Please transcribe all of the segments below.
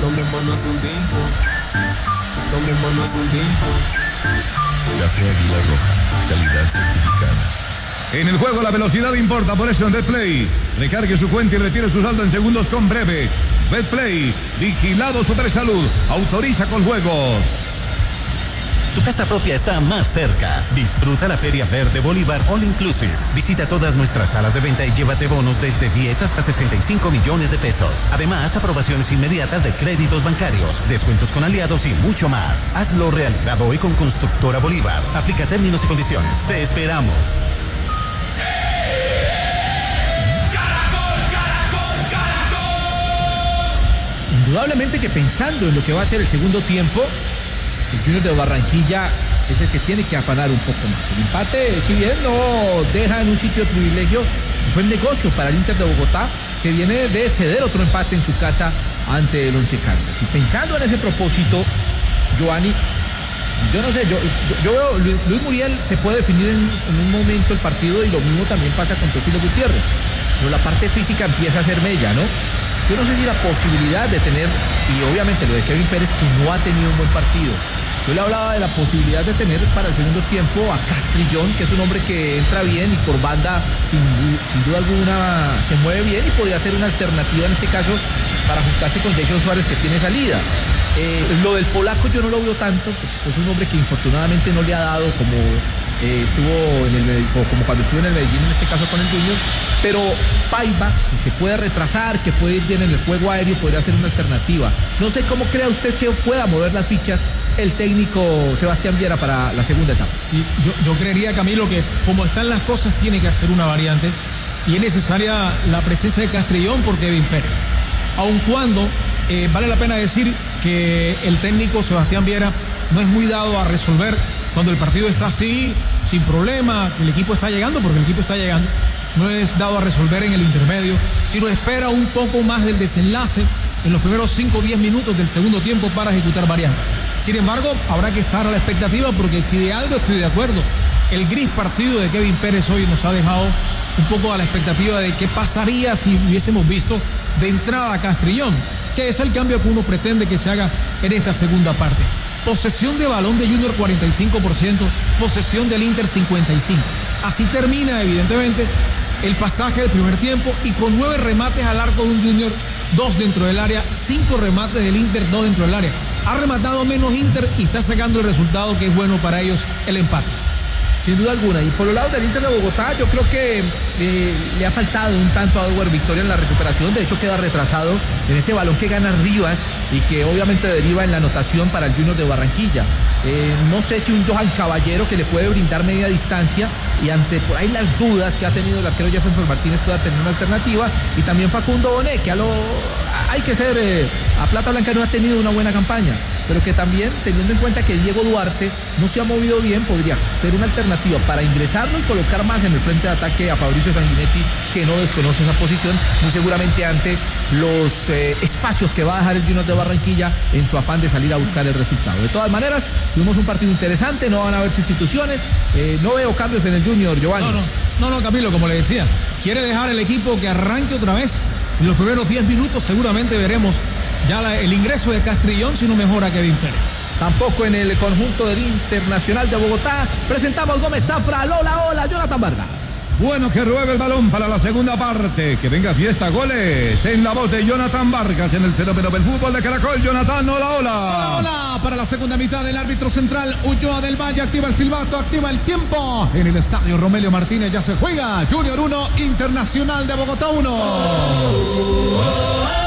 Tomémonos un tinto. Tomémonos un tinto. Café Águila Roja, calidad certificada. En el juego la velocidad importa, por eso en BetPlay recargue su cuenta y retire su saldo en segundos con Breve. BetPlay, vigilado Supersalud, autoriza con juegos. Tu casa propia está más cerca. Disfruta la Feria Verde Bolívar All Inclusive. Visita todas nuestras salas de venta y llévate bonos desde 10 hasta 65 millones de pesos. Además, aprobaciones inmediatas de créditos bancarios, descuentos con aliados y mucho más. Hazlo realidad hoy con Constructora Bolívar. Aplica términos y condiciones. Te esperamos. Indudablemente que pensando en lo que va a ser el segundo tiempo, el Junior de Barranquilla es el que tiene que afanar un poco más. El empate, si bien no deja en un sitio de privilegio, fue un negocio para el Inter de Bogotá, que viene de ceder otro empate en su casa ante el Once Caldas. Y pensando en ese propósito, Giovanni, yo no sé, yo veo, Luis Muriel te puede definir en un momento el partido, y lo mismo también pasa con Teófilo Gutiérrez, pero la parte física empieza a ser mella, ¿no? Yo no sé si la posibilidad de tener, y obviamente lo de Kevin Pérez, que no ha tenido un buen partido, yo le hablaba de la posibilidad de tener para el segundo tiempo a Castrillón, que es un hombre que entra bien y por banda sin duda alguna se mueve bien y podría ser una alternativa en este caso para juntarse con Jason Suárez, que tiene salida. Lo del polaco yo no lo veo tanto, es un hombre que infortunadamente no le ha dado como estuvo en el, como cuando estuvo en el Medellín, en este caso con el Junior, pero Paiva, que se puede retrasar, que puede ir bien en el juego aéreo, podría ser una alternativa. No sé cómo crea usted que pueda mover las fichas el técnico Sebastián Viera para la segunda etapa. Y yo creería, Camilo, que como están las cosas tiene que hacer una variante, y es necesaria la presencia de Castrillón por Kevin Pérez, aun cuando vale la pena decir que el técnico Sebastián Viera no es muy dado a resolver cuando el partido está así, sin problema, que el equipo está llegando, porque el equipo está llegando, no es dado a resolver en el intermedio, sino espera un poco más del desenlace en los primeros 5 o 10 minutos del segundo tiempo para ejecutar variantes. Sin embargo, habrá que estar a la expectativa, porque si de algo estoy de acuerdo, el gris partido de Kevin Pérez hoy nos ha dejado un poco a la expectativa de qué pasaría si hubiésemos visto de entrada a Castrillón, que es el cambio que uno pretende que se haga en esta segunda parte. Posesión de balón de Junior 45%, posesión del Inter 55%. Así termina evidentemente el pasaje del primer tiempo, y con 9 remates al arco de un Junior, 2 dentro del área, 5 remates del Inter, 2 dentro del área. Ha rematado menos Inter y está sacando el resultado que es bueno para ellos, el empate. Sin duda alguna. Y por el lado del Inter de Bogotá, yo creo que le ha faltado un tanto a Edward Victoria en la recuperación. De hecho, queda retratado en ese balón que gana Rivas y que obviamente deriva en la anotación para el Junior de Barranquilla. No sé si un Johan Caballero, que le puede brindar media distancia, y ante por ahí las dudas que ha tenido el arquero Jefferson Martínez, pueda tener una alternativa. Y también Facundo Boné, que hay que ser, a Plata Blanca no ha tenido una buena campaña, pero que también, teniendo en cuenta que Diego Duarte no se ha movido bien, podría ser una alternativa para ingresarlo y colocar más en el frente de ataque a Fabricio Sanguinetti, que no desconoce esa posición, muy seguramente ante los espacios que va a dejar el Junior de Barranquilla en su afán de salir a buscar el resultado. De todas maneras, tuvimos un partido interesante, no van a haber sustituciones, no veo cambios en el Junior, Giovanni. No, Camilo, como le decía, quiere dejar el equipo que arranque otra vez. En los primeros 10 minutos seguramente veremos ya el ingreso de Castrillón, si no mejora Kevin Pérez. Tampoco en el conjunto del Internacional de Bogotá. Presentamos Gómez Zafra, hola, Jonathan Vargas. Bueno, que ruede el balón para la segunda parte. Que venga fiesta, goles. En la voz de Jonathan Vargas, en el fenómeno del fútbol de Caracol. Jonathan, hola. Para la segunda mitad, del árbitro central, Ulloa del Valle activa el silbato, activa el tiempo. En el estadio Romelio Martínez ya se juega. Junior 1, Internacional de Bogotá 1.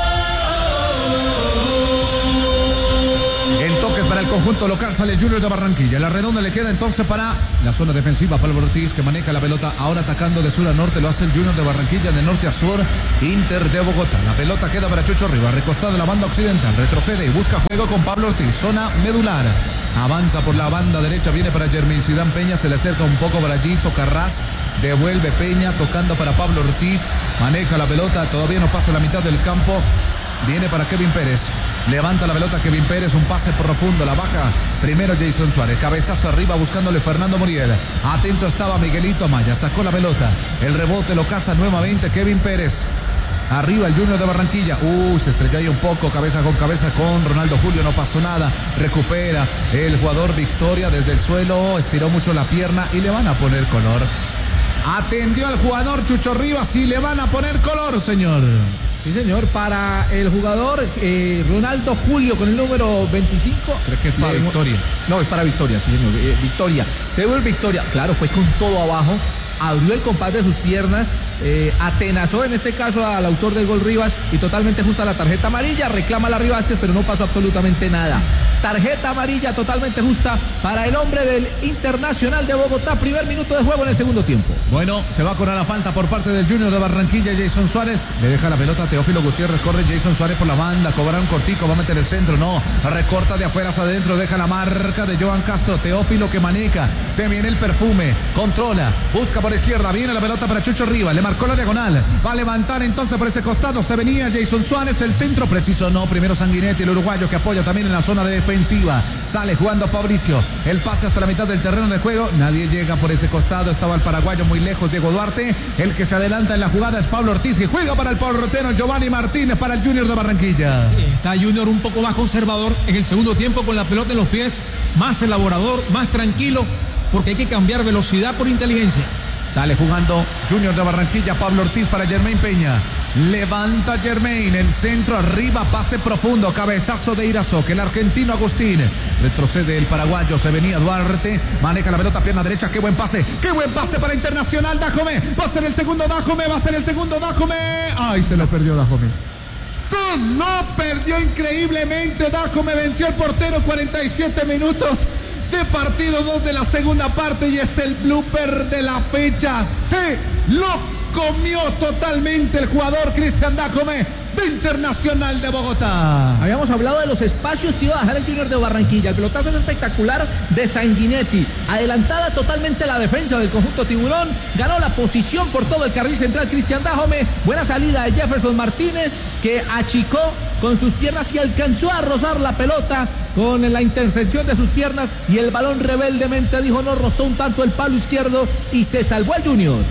Para el conjunto local sale Junior de Barranquilla. La redonda le queda entonces para la zona defensiva. Pablo Ortiz, que maneja la pelota ahora atacando de sur a norte. Lo hace el Junior de Barranquilla, de norte a sur. Inter de Bogotá. La pelota queda para Chucho Rivas, recostada de la banda occidental. Retrocede y busca juego con Pablo Ortiz. Zona medular. Avanza por la banda derecha. Viene para Jermin Sidán Peña. Se le acerca un poco para Giso Carras. Devuelve Peña, tocando para Pablo Ortiz. Maneja la pelota. Todavía no pasa la mitad del campo. Viene para Kevin Pérez. Levanta la pelota Kevin Pérez, un pase profundo, la baja primero Jason Suárez, cabezazo arriba buscándole Fernando Muriel. Atento estaba Miguelito Amaya, sacó la pelota, el rebote lo caza nuevamente Kevin Pérez. Arriba el Junior de Barranquilla. Se estrelló ahí un poco, cabeza con Ronaldo Julio, no pasó nada. Recupera el jugador Victoria desde el suelo, estiró mucho la pierna y le van a poner color. Atendió al jugador Chucho Rivas y le van a poner color, señor. Sí, señor, para el jugador Ronaldo Julio con el número 25. Creo que es para Victoria. No, es para Victoria, sí, señor. Victoria. Teo Victoria, claro, fue con todo abajo. Abrió el compás de sus piernas, atenazó en este caso al autor del gol Rivas y totalmente justa la tarjeta amarilla, reclama la Vázquez, pero no pasó absolutamente nada. Tarjeta amarilla totalmente justa para el hombre del Internacional de Bogotá, primer minuto de juego en el segundo tiempo. Bueno, se va a cobrar la falta por parte del Junior de Barranquilla, Jason Suárez, le deja la pelota a Teófilo Gutiérrez, corre Jason Suárez por la banda, cobra un cortico, va a meter el centro, no, recorta de afuera hacia adentro, deja la marca de Johan Castro, Teófilo que maneja, se viene el perfume, controla, busca por izquierda, viene la pelota para Chucho Rivas, le marcó la diagonal, va a levantar entonces por ese costado, se venía Jason Suárez, el centro preciso no, primero Sanguinetti, el uruguayo que apoya también en la zona de defensiva, sale jugando Fabricio, el pase hasta la mitad del terreno de juego, nadie llega por ese costado, estaba el paraguayo muy lejos, Diego Duarte, el que se adelanta en la jugada es Pablo Ortiz y juega para el portero Giovanni Martínez para el Junior de Barranquilla. Está Junior un poco más conservador en el segundo tiempo con la pelota en los pies, más elaborador, más tranquilo, porque hay que cambiar velocidad por inteligencia. Sale jugando Junior de Barranquilla, Pablo Ortiz para Germain Peña. Levanta Germain, el centro arriba, pase profundo, cabezazo de Irazoque, el argentino Agustín. Retrocede el paraguayo, se venía Duarte, maneja la pelota, pierna derecha, qué buen pase para Internacional, Dajome. Va a ser el segundo Dajome, Ay, se lo perdió Dajome. Se lo perdió increíblemente Dajome, venció el portero, 47 minutos. De partido 2 de la segunda parte y es el blooper de la fecha. Se lo comió totalmente el jugador Cristian Dajome de Internacional de Bogotá. Habíamos hablado de los espacios que iba a dejar el Junior de Barranquilla. El pelotazo es espectacular de Sanguinetti. Adelantada totalmente la defensa del conjunto tiburón. Ganó la posición por todo el carril central Cristian Dajome. Buena salida de Jefferson Martínez que achicó con sus piernas y alcanzó a rozar la pelota con la intersección de sus piernas y el balón rebeldemente dijo no, rozó un tanto el palo izquierdo y se salvó el Junior.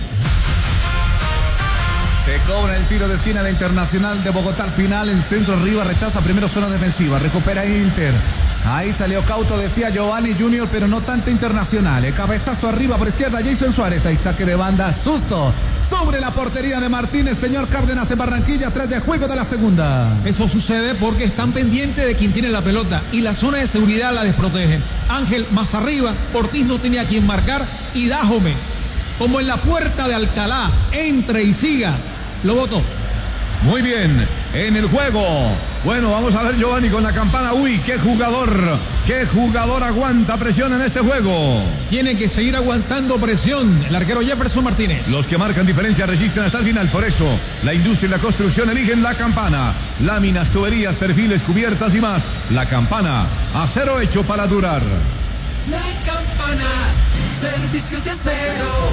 Se cobra el tiro de esquina de Internacional de Bogotá al final, el centro arriba, rechaza primero zona defensiva, recupera Inter. Ahí salió cauto, decía Giovanni Junior, pero no tanto Internacional. El cabezazo arriba por izquierda, Jason Suárez. Ahí saque de banda, susto sobre la portería de Martínez. Señor Cárdenas en Barranquilla, 3 de juego de la segunda. Eso sucede porque están pendientes de quien tiene la pelota y la zona de seguridad la desprotegen. Ángel más arriba, Ortiz no tenía a quien marcar y Dajome, como en la puerta de Alcalá, entre y siga. Lo votó. Muy bien, en el juego. Bueno, vamos a ver Giovanni con la campana. Uy, qué jugador aguanta presión en este juego. Tiene que seguir aguantando presión el arquero Jefferson Martínez. Los que marcan diferencia resisten hasta el final, por eso la industria y la construcción eligen la campana. Láminas, tuberías, perfiles, cubiertas y más. La campana, acero hecho para durar. La campana, servicio de acero.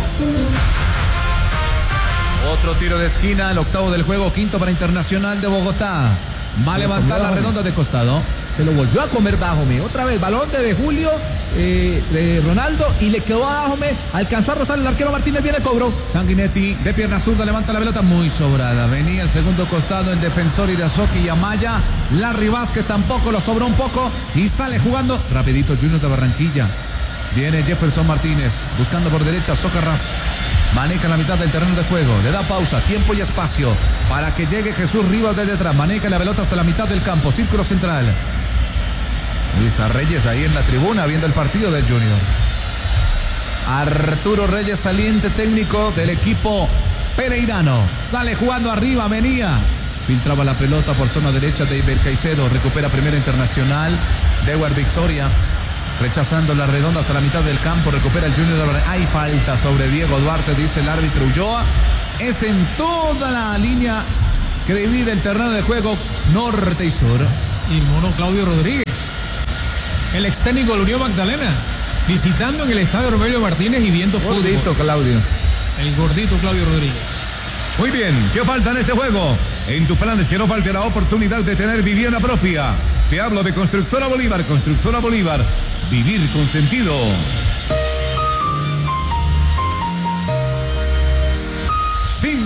Otro tiro de esquina, el octavo del juego, quinto para Internacional de Bogotá. Va a levantar la redonda de costado. Se lo volvió a comer Dajome. Otra vez, balón de Julio, de Ronaldo y le quedó a Dajome. Alcanzó a rozar el arquero Martínez, viene cobro. Sanguinetti de pierna zurda levanta la pelota muy sobrada. Venía el segundo costado, el defensor Irazoque y Amaya. Larry Vázquez tampoco lo sobró un poco y sale jugando rapidito Junior de Barranquilla. Viene Jefferson Martínez buscando por derecha Socarrás. Maneja la mitad del terreno de juego, le da pausa, tiempo y espacio para que llegue Jesús Rivas desde detrás. Maneja la pelota hasta la mitad del campo, círculo central. Ahí está Reyes ahí en la tribuna viendo el partido del Junior. Arturo Reyes, saliente técnico del equipo pereirano. Sale jugando arriba, venía. Filtraba la pelota por zona derecha de Iber Caicedo. Recupera primero Internacional. Dewar Victoria. Rechazando la redonda hasta la mitad del campo, recupera el Junior de Barranquilla. Hay falta sobre Diego Duarte, dice el árbitro Ulloa. Es en toda la línea que divide el terreno de juego norte y sur. Y el mono Claudio Rodríguez, el ex técnico de la Unión Magdalena, visitando en el estadio Romelio Martínez y viendo gordito fútbol. Claudio. El gordito Claudio Rodríguez. Muy bien, ¿qué falta en este juego? En tus planes que no falte la oportunidad de tener vivienda propia. Te hablo de Constructora Bolívar. Constructora Bolívar. Vivir con sentido.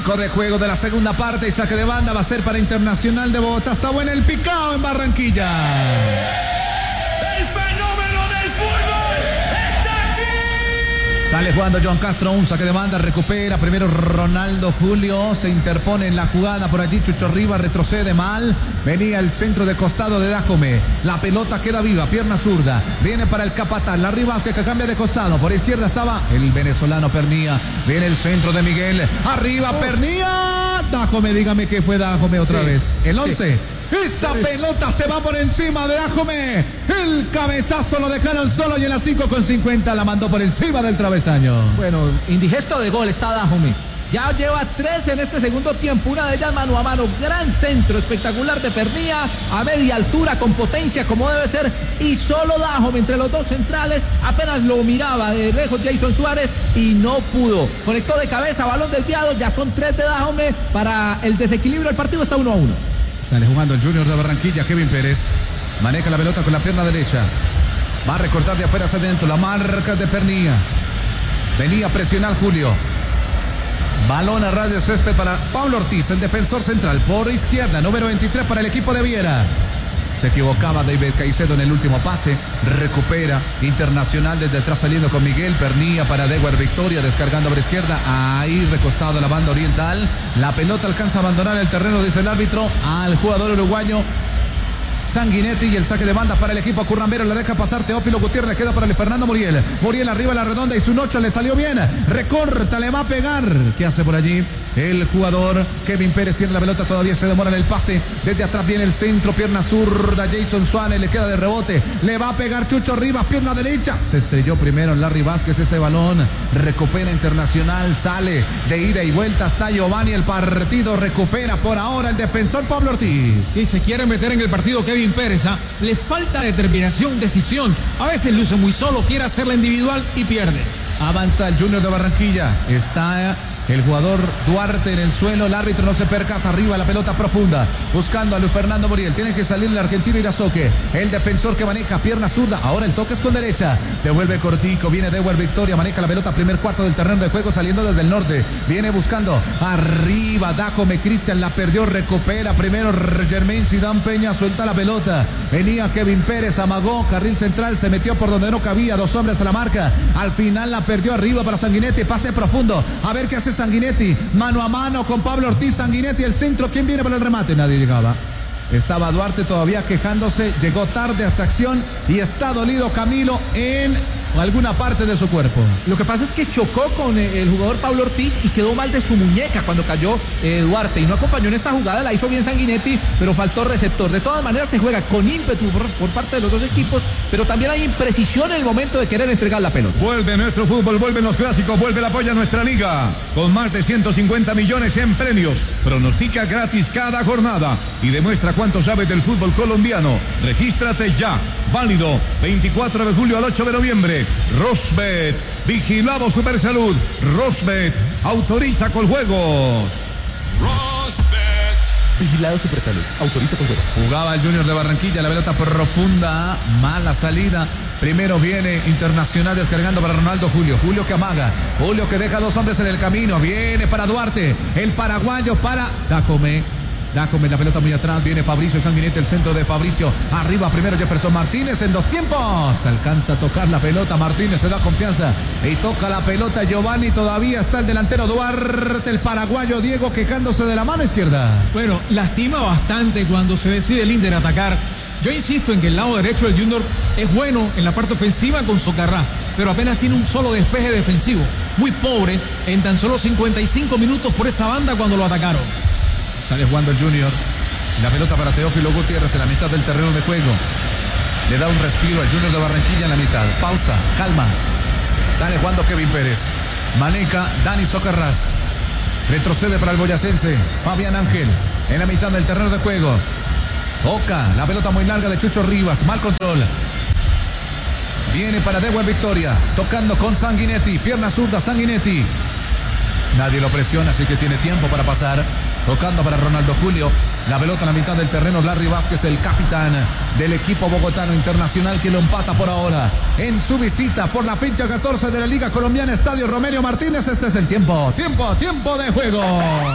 5 de juego de la segunda parte y saque de banda va a ser para Internacional de Bogotá. Está bueno el picao en Barranquilla. El fenómeno del fútbol está aquí. Sale jugando John Castro, un saque de banda, recupera primero Ronaldo Julio, se interpone en la jugada por allí, Chucho Rivas retrocede mal, venía el centro de costado de Dajome, la pelota queda viva, pierna zurda, viene para el capataz, la Rivasque que cambia de costado, por izquierda estaba el venezolano Pernía, viene el centro de Miguel, arriba Pernía, Dajome, dígame que fue Dajome otra vez, el 11. Esa pelota se va por encima de Dajome. El cabezazo lo dejaron solo y en la 5:50 la mandó por encima del travesaño. Bueno, indigesto de gol está Dajome. Ya lleva 3 en este segundo tiempo, una de ellas mano a mano, gran centro espectacular de Pernía, a media altura, con potencia como debe ser, y solo Dajome entre los dos centrales, apenas lo miraba de lejos Jason Suárez y no pudo. Conectó de cabeza, balón desviado, ya son 3 de Dajome, para el desequilibrio el partido está 1-1. Sale jugando el Junior de Barranquilla, Kevin Pérez. Maneja la pelota con la pierna derecha. Va a recortar de afuera hacia adentro. La marca de Pernía. Venía a presionar Julio. Balón a ras de césped para Pablo Ortiz, el defensor central. Por izquierda, número 23 para el equipo de Viera. Se equivocaba David Caicedo en el último pase. Recupera Internacional desde atrás saliendo con Miguel Pernía para Dewar Victoria, descargando por izquierda. Ahí recostado a la banda oriental. La pelota alcanza a abandonar el terreno, dice el árbitro, al jugador uruguayo Sanguinetti, y el saque de banda para el equipo currambero. Le deja pasar Teófilo Gutiérrez, queda para el Fernando Muriel. Muriel arriba a la redonda y su 8 le salió bien. Recorta, le va a pegar. ¿Qué hace por allí? El jugador Kevin Pérez tiene la pelota, todavía se demora en el pase. Desde atrás viene el centro, pierna zurda. Jason Suárez le queda de rebote. Le va a pegar Chucho Rivas, pierna derecha. Se estrelló primero en Larry Vázquez ese balón. Recupera Internacional, sale de ida y vuelta hasta Giovanni. El partido recupera por ahora el defensor Pablo Ortiz. Si se quiere meter en el partido Kevin Pérez, le falta determinación, decisión. A veces luce muy solo, quiere hacerla individual y pierde. Avanza el Junior de Barranquilla. Está el jugador Duarte en el suelo. El árbitro no se percata. Arriba la pelota profunda. Buscando a Luis Fernando Muriel. Tiene que salir el argentino Irazoque. El defensor que maneja pierna zurda. Ahora el toque es con derecha. Devuelve cortico. Viene Dewar Victoria. Maneja la pelota. Primer cuarto del terreno de juego saliendo desde el norte. Viene buscando arriba. Dajome Cristian la perdió. Recupera primero Germain Zidane Peña. Suelta la pelota. Venía Kevin Pérez. Amagó. Carril central. Se metió por donde no cabía. 2 hombres a la marca. Al final la perdió arriba para Sanguinetti. Pase profundo. A ver qué hace Sanguinetti, mano a mano con Pablo Ortiz. Sanguinetti, el centro, ¿quién viene para el remate? Nadie llegaba. Estaba Duarte todavía quejándose, llegó tarde a esa acción y está dolido Camilo en alguna parte de su cuerpo. Lo que pasa es que chocó con el jugador Pablo Ortiz y quedó mal de su muñeca cuando cayó Duarte y no acompañó en esta jugada. La hizo bien Sanguinetti, pero faltó receptor. De todas maneras se juega con ímpetu por parte de los dos equipos, pero también hay imprecisión en el momento de querer entregar la pelota. Vuelve nuestro fútbol, vuelven los clásicos, vuelve el apoyo a nuestra liga. Con más de 150 millones en premios. Pronostica gratis cada jornada y demuestra cuánto sabes del fútbol colombiano. Regístrate ya. Válido 24 de julio al 8 de noviembre. Rosbet, vigilamos Supersalud. Rosbet, autoriza con juegos. Rosbet, vigilado Supersalud, autoriza con juegos. Jugaba el Junior de Barranquilla, la pelota profunda, mala salida. Primero viene Internacional descargando para Ronaldo Julio. Julio que amaga. Julio que deja 2 hombres en el camino. Viene para Duarte. El paraguayo para Dajome. Dajome, la pelota muy atrás. Viene Fabricio Sanguinetti, el centro de Fabricio. Arriba primero Jefferson Martínez en 2 tiempos. Alcanza a tocar la pelota. Martínez se da confianza y toca la pelota Giovanni. Todavía está el delantero Duarte. El paraguayo Diego quejándose de la mano izquierda. Bueno, lastima bastante cuando se decide el Inter atacar. Yo insisto en que el lado derecho del Junior es bueno en la parte ofensiva con Socarrás, pero apenas tiene un solo despeje defensivo. Muy pobre en tan solo 55 minutos por esa banda cuando lo atacaron. Sale jugando el Junior. La pelota para Teófilo Gutiérrez en la mitad del terreno de juego. Le da un respiro al Junior de Barranquilla en la mitad. Pausa, calma. Sale jugando Kevin Pérez. Maneca Dani Socarrás. Retrocede para el boyacense Fabián Ángel en la mitad del terreno de juego. Toca la pelota muy larga de Chucho Rivas. Mal control. Viene para Dewar Victoria. Tocando con Sanguinetti. Pierna zurda Sanguinetti. Nadie lo presiona, así que tiene tiempo para pasar. Tocando para Ronaldo Julio. La pelota en la mitad del terreno, Larry Vázquez, el capitán del equipo bogotano Internacional, que lo empata por ahora en su visita por la fecha 14 de la Liga Colombiana, Estadio Romelio Martínez. Este es el tiempo de juego.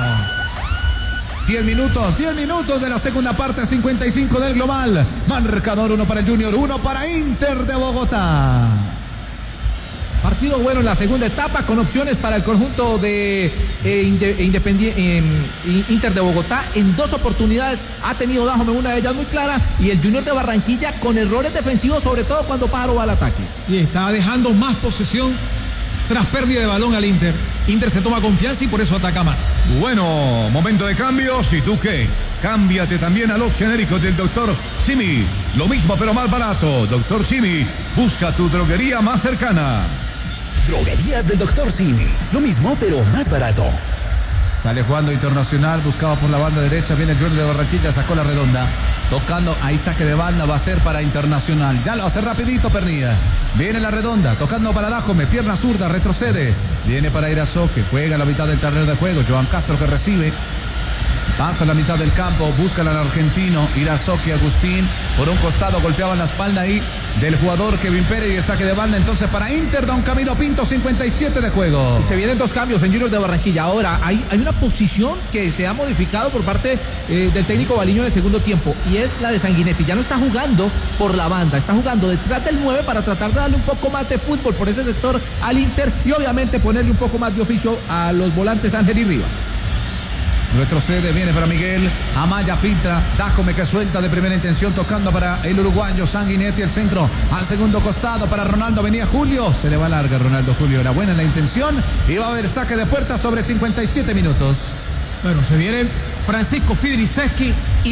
10 minutos de la segunda parte, 55 del global. Marcador 1 para el Junior, 1 para Inter de Bogotá. Partido bueno en la segunda etapa, con opciones para el conjunto de Inter de Bogotá. En 2 oportunidades ha tenido Dajome, una de ellas muy clara, y el Junior de Barranquilla con errores defensivos, sobre todo cuando Pájaro va al ataque. Y está dejando más posesión tras pérdida de balón al Inter. Inter se toma confianza y por eso ataca más. Bueno, momento de cambios. ¿Y tú qué? Cámbiate también a los genéricos del Dr. Simi. Lo mismo pero más barato. Dr. Simi, busca tu droguería más cercana. Droguerías del Dr. Simi. Lo mismo pero más barato. Sale jugando Internacional, buscaba por la banda derecha, viene el Junior de Barranquilla, sacó la redonda, tocando, ahí saque de banda, va a ser para Internacional, ya lo hace rapidito Pernilla, viene la redonda, tocando para Dajome, pierna zurda, retrocede, viene para Irazó, que juega a la mitad del terreno de juego, Joan Castro que recibe, pasa a la mitad del campo, busca al argentino, Irazoki Agustín, por un costado golpeaban la espalda ahí del jugador Kevin Pérez y el saque de banda entonces para Inter, Don Camilo Pinto, 57 de juego. Y se vienen 2 cambios en Junior de Barranquilla. Ahora, hay una posición que se ha modificado por parte del técnico Baliño en el segundo tiempo, y es la de Sanguinetti. Ya no está jugando por la banda, está jugando detrás del 9 para tratar de darle un poco más de fútbol por ese sector al Inter y obviamente ponerle un poco más de oficio a los volantes Ángel y Rivas. Retrocede, viene para Miguel, Amaya filtra, Dajome que suelta de primera intención, tocando para el uruguayo Sanguinetti, el centro al segundo costado para Ronaldo, venía Julio, se le va larga Ronaldo Julio, era buena la intención y va a haber saque de puerta sobre 57 minutos. Bueno, se vienen Francisco Fidriceski y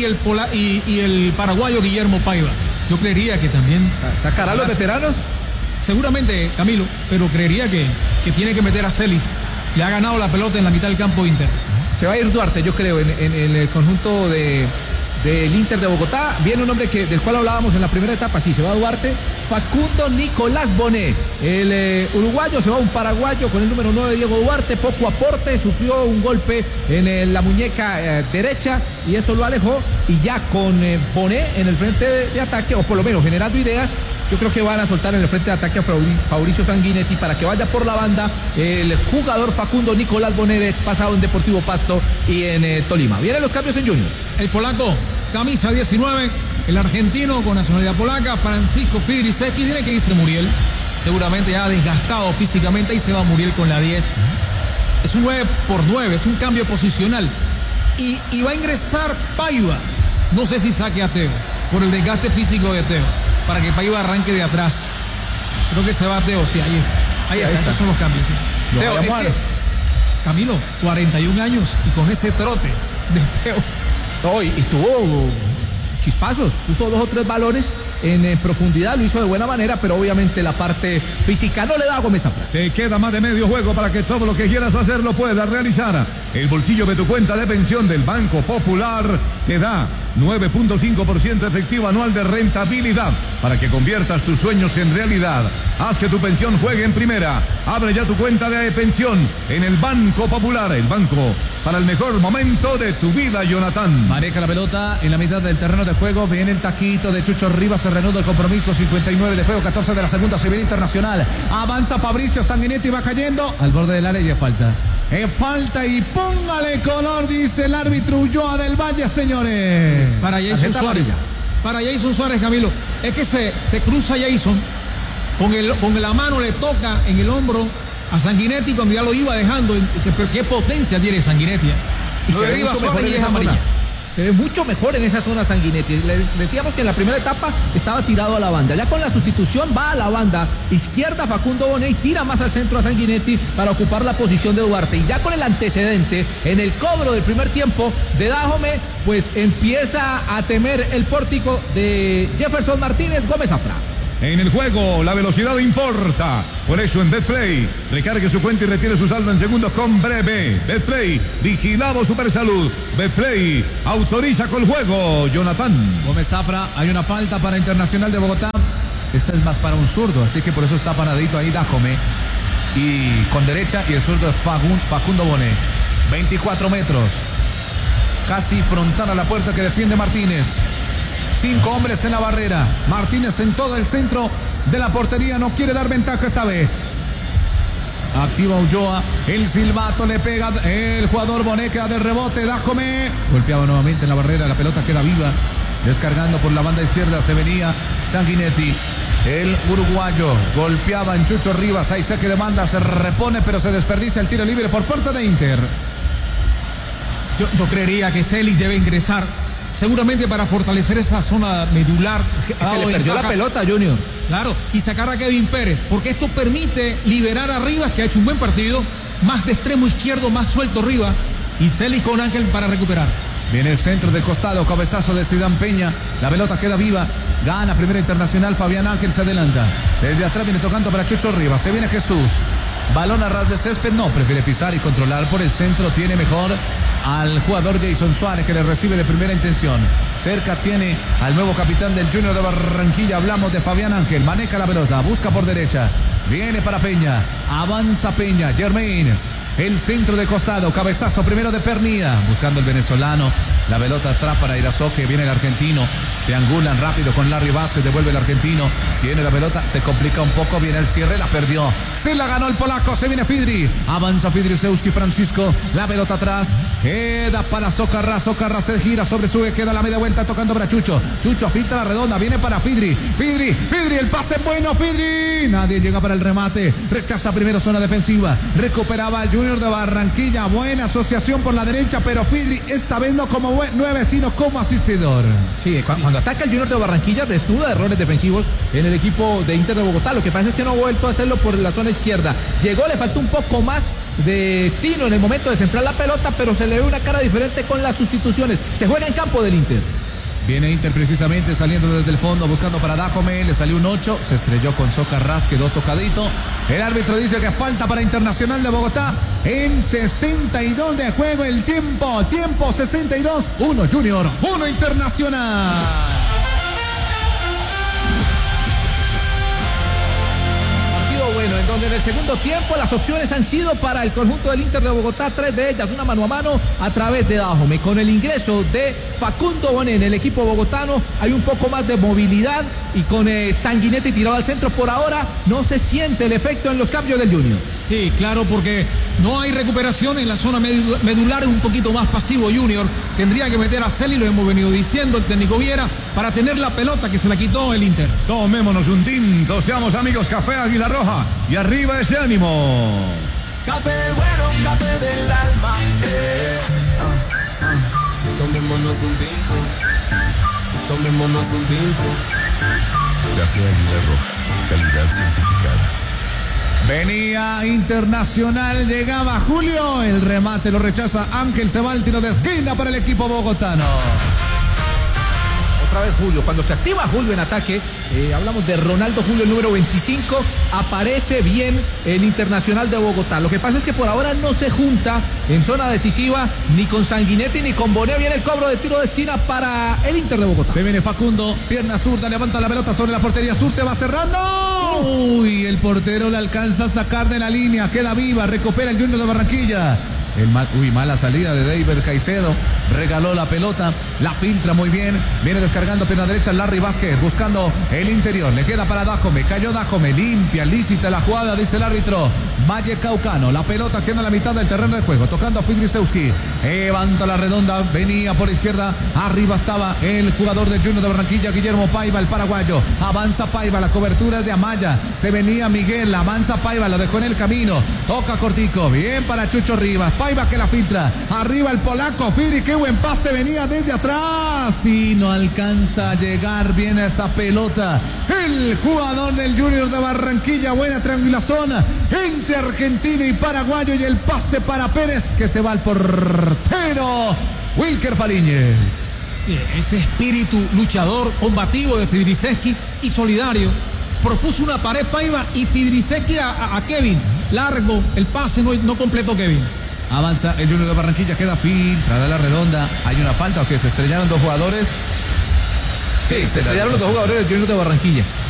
el paraguayo Guillermo Paiva. Yo creería que también ¿sacará a los veteranos? Seguramente, Camilo, pero creería que tiene que meter a Celis. Le ha ganado la pelota en la mitad del campo Inter. Se va a ir Duarte, yo creo, en el conjunto del Inter de Bogotá. Viene un hombre del cual hablábamos en la primera etapa, sí, se va Duarte. Facundo Nicolás Bonet, el uruguayo, se va un paraguayo con el número 9, Diego Duarte, poco aporte, sufrió un golpe en la muñeca derecha y eso lo alejó, y ya con Bonet en el frente de ataque, o por lo menos generando ideas, yo creo que van a soltar en el frente de ataque a Fabricio Sanguinetti para que vaya por la banda el jugador Facundo Nicolás Bonet, ex pasado en Deportivo Pasto y en Tolima. Vienen los cambios en Junior. El polaco, camisa 19, el argentino con nacionalidad polaca, Francisco Fidriceski, tiene que irse Muriel, seguramente ya desgastado físicamente, y se va Muriel con la 10. Es un 9x9, es un cambio posicional. Y va a ingresar Paiva, no sé si saque a Teo, por el desgaste físico de Teo, para que Paiva arranque de atrás. Creo que se va Teo, sí, ahí está, esos son los cambios. Sí. Teo, es que, Camilo, 41 años y con ese trote de Teo. Y tuvo chispazos, puso 2 o 3 balones en profundidad, lo hizo de buena manera, pero obviamente la parte física no le da a Gómez Zafra. Te queda más de medio juego para que todo lo que quieras hacer lo puedas realizar. El bolsillo de tu cuenta de pensión del Banco Popular te da 9.5% efectivo anual de rentabilidad para que conviertas tus sueños en realidad. Haz que tu pensión juegue en primera. Abre ya tu cuenta de pensión en el Banco Popular, el banco para el mejor momento de tu vida, Jonathan. Maneja la pelota en la mitad del terreno de juego, viene el taquito de Chucho Rivas, se reanuda el compromiso, 59 de juego, 14 de la segunda, se viene Internacional. Avanza Fabricio Sanguinetti, va cayendo al borde del área y es falta. Es falta y póngale color, dice el árbitro Ulloa del Valle, señores. Para Jason Suárez. Para Jason Suárez, Camilo. Es que se cruza Jason, con la mano le toca en el hombro a Sanguinetti cuando ya lo iba dejando. Pero qué potencia tiene Sanguinetti. Y se ve mucho mejor en esa zona. Se ve mucho mejor en esa zona Sanguinetti. Les decíamos que en la primera etapa estaba tirado a la banda. Ya con la sustitución va a la banda izquierda Facundo Bonet y tira más al centro a Sanguinetti para ocupar la posición de Duarte. Y ya con el antecedente en el cobro del primer tiempo de Dajome, pues empieza a temer el pórtico de Jefferson Martínez Gómez Zafra. En el juego, la velocidad importa. Por eso en Betplay, recargue su cuenta y retire su saldo en segundos con breve. Betplay, vigilado Supersalud. Betplay, autoriza con el juego. Jonathan. Gómez Zafra, hay una falta para Internacional de Bogotá. Esta es más para un zurdo, así que por eso está paradito ahí Dajome. Y con derecha, y el zurdo es Facundo Bonet. 24 metros. casi frontal a la puerta que defiende Martínez. 5 hombres en la barrera. Martínez en todo el centro de la portería. No quiere dar ventaja esta vez. Activa Ulloa. El silbato le pega el jugador Boneca de rebote. Dajome. Golpeaba nuevamente en la barrera. La pelota queda viva. Descargando por la banda izquierda. Se venía Sanguinetti. El uruguayo golpeaba en Chucho Rivas. Hay saque de banda. Se repone, pero se desperdicia el tiro libre por parte de Inter. Yo creería que Celis debe ingresar, seguramente para fortalecer esa zona medular. Es que se le perdió la pelota, Junior. Claro, y sacar a Kevin Pérez, porque esto permite liberar a Rivas, que ha hecho un buen partido, más de extremo izquierdo, más suelto Rivas, y Celis con Ángel para recuperar. Viene el centro de costado, cabezazo de Zidane Peña. La pelota queda viva. Gana primera internacional. Fabián Ángel se adelanta. Desde atrás viene tocando para Chucho Rivas. Se viene Jesús. Balón a ras de césped. No, prefiere pisar y controlar por el centro. Tiene mejor al jugador Jason Suárez, que le recibe de primera intención. Cerca tiene al nuevo capitán del Junior de Barranquilla. Hablamos de Fabián Ángel. Maneja la pelota. Busca por derecha. Viene para Peña. Avanza Peña. Germain. El centro de costado, cabezazo primero de Pernía, buscando el venezolano, la pelota atrás para Irazoque, viene el argentino, triangulan rápido con Larry Vázquez, devuelve el argentino, tiene la pelota, se complica un poco, viene el cierre, la perdió, se la ganó el polaco, se viene Fidri, avanza Fidrisewski Francisco, la pelota atrás, queda para Socarrás, Socarrás se gira sobre su, queda la media vuelta tocando para Chucho, Chucho filtra la redonda, viene para Fidri, el pase bueno, Fidri, nadie llega para el remate, rechaza primero zona defensiva, recuperaba el Junior de Barranquilla, buena asociación por la derecha, pero Fidri esta vez no como 9, sino como asistidor. Sí, cuando ataca el Junior de Barranquilla desnuda errores defensivos en el equipo de Inter de Bogotá. Lo que pasa es que no ha vuelto a hacerlo por la zona izquierda. Llegó, le faltó un poco más de tino en el momento de centrar la pelota, pero se le ve una cara diferente con las sustituciones. Se juega en campo del Inter. Viene Inter precisamente saliendo desde el fondo, buscando para Dajome, le salió un 8, se estrelló con Socarrás, quedó tocadito. El árbitro dice que falta para Internacional de Bogotá en 62 de juego el tiempo 62, 1 Junior, 1 Internacional. Bueno, en donde en el segundo tiempo las opciones han sido para el conjunto del Inter de Bogotá, 3 de ellas, una mano a mano a través de Dajome. Con el ingreso de Facundo Bonet en el equipo bogotano hay un poco más de movilidad y con Sanguinetti tirado al centro por ahora no se siente el efecto en los cambios del Junior. Sí, claro, porque no hay recuperación en la zona medular, es un poquito más pasivo Junior. Tendría que meter a Celi, lo hemos venido diciendo el técnico Viera, para tener la pelota que se la quitó el Inter. Tomémonos un tinto, seamos amigos, Café Águila Roja y arriba ese ánimo. Café bueno, café del alma. Tomémonos un tinto. Tomémonos un tinto. Café Águila Roja, calidad certificada. Venía Internacional, llegaba Julio, el remate lo rechaza Ángel, se va al tiro de esquina para el equipo bogotano. Otra vez Julio, cuando se activa Julio en ataque, hablamos de Ronaldo Julio, el número 25, aparece bien el Internacional de Bogotá. Lo que pasa es que por ahora no se junta en zona decisiva ni con Sanguinetti ni con Bonet. Viene el cobro de tiro de esquina para el Inter de Bogotá. Se viene Facundo, pierna zurda, levanta la pelota sobre la portería sur, se va cerrando. Uy, el portero le alcanza a sacar de la línea, queda viva, recupera el Junior de Barranquilla. Mala salida de David Caicedo, regaló la pelota, la filtra muy bien, viene descargando pierna derecha Larry Vázquez, buscando el interior, le queda para Dajome, cayó Dajome, limpia, lícita la jugada, dice el árbitro Valle Caucano, la pelota queda en la mitad del terreno de juego, tocando a Fidrisewski, levanta la redonda, venía por izquierda, arriba estaba el jugador de Junior de Barranquilla, Guillermo Paiva, el paraguayo, avanza Paiva, la cobertura es de Amaya, se venía Miguel, avanza Paiva, la dejó en el camino, toca cortico, bien para Chucho Rivas, Paiva que la filtra, arriba el polaco, Fidri, qué buen pase, venía desde atrás y no alcanza a llegar bien a esa pelota, el jugador del Junior de Barranquilla, buena triangulación entre argentino y paraguayo y el pase para Pérez que se va al portero Wilker Fariñez. Ese espíritu luchador, combativo de Fidrisewski y solidario, propuso una pared Paiva y Fidrisewski a Kevin, largo el pase, no completó Kevin. Avanza el Junior de Barranquilla, queda filtrada la redonda. ¿Hay una falta o que se estrellaron dos jugadores? Sí, se estrellaron los dos jugadores del Junior de Barranquilla.